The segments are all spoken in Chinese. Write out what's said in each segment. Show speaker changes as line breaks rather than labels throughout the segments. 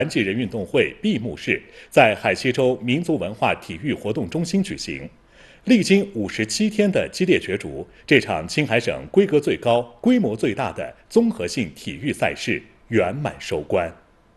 残疾人运动会闭幕式在海西州民族文化体育活动中心举行。历经57天的激烈角逐，这场青海省规格最高、规模最大的综合性体育赛事圆满收官。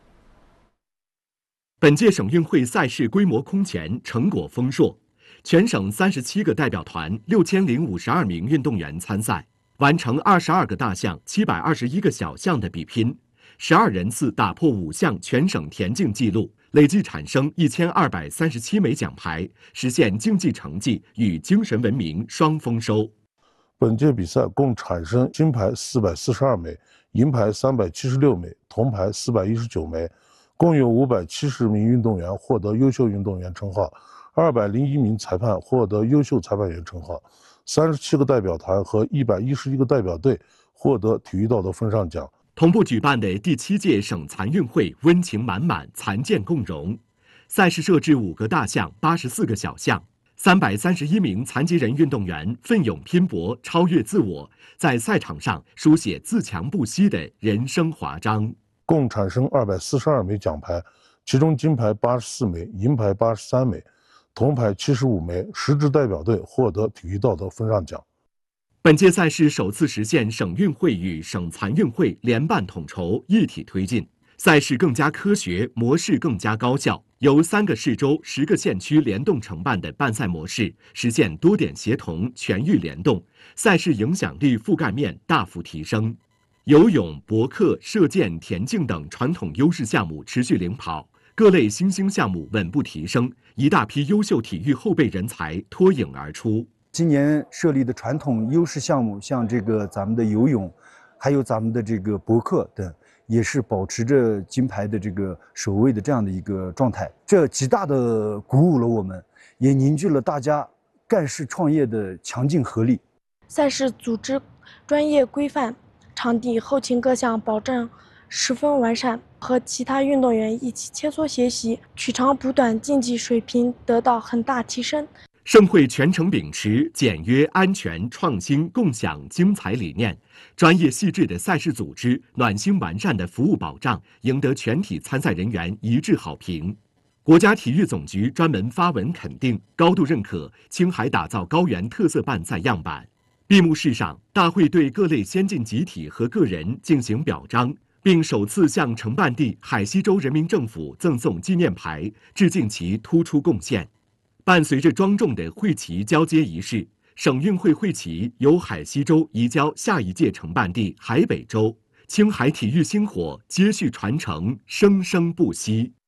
本届省运会赛事规模空前，成果丰硕。全省37个代表团6052名运动员参赛，完成22个大项、721个小项的比拼。12人次打破5项全省田径纪录，累计产生1237枚奖牌，实现竞技成绩与精神文明双丰收。
本届比赛共产生金牌442枚，银牌376枚，铜牌419枚，共有570名运动员获得优秀运动员称号，201名裁判获得优秀裁判员称号，37个代表团和111个代表队获得体育道德风尚奖。
同步举办的第7届省残运会温情满满，残健共融。赛事设置5个大项、84个小项，331名残疾人运动员奋勇拼搏，超越自我，在赛场上书写自强不息的人生华章。
共产生242枚奖牌，其中金牌84枚，银牌83枚，铜牌75枚，10支代表队获得体育道德风尚奖。
本届赛事首次实现省运会与省残运会联办统筹，一体推进，赛事更加科学，模式更加高效。由3个市州、10个县区联动承办的办赛模式，实现多点协同、全域联动，赛事影响力覆盖面大幅提升。游泳、搏克、射箭、田径等传统优势项目持续领跑，各类新兴项目稳步提升，一大批优秀体育后备人才脱颖而出。
今年设立的传统优势项目，像咱们的游泳，还有咱们的搏克等，也是保持着金牌的首位的这样的一个状态。这极大的鼓舞了我们，也凝聚了大家干事创业的强劲合力。
赛事组织专业规范，场地后勤各项保证十分完善，和其他运动员一起切磋学习，取长补短，竞技水平得到很大提升。
盛会全程秉持简约、安全、创新、共享、精彩理念，专业细致的赛事组织、暖心完善的服务保障，赢得全体参赛人员一致好评。国家体育总局专门发文肯定，高度认可青海打造高原特色办赛样板。闭幕式上，大会对各类先进集体和个人进行表彰，并首次向承办地海西州人民政府赠送纪念牌，致敬其突出贡献。伴随着庄重的会旗交接仪式，省运会会旗由海西州移交下一届承办地海北州，青海体育星火接续传承，生生不息。